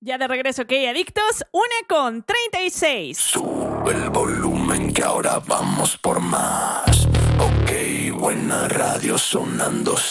Ya de regreso, ok, adictos, 1:36. Sube el volumen que ahora vamos por más. Ok, buena radio sonando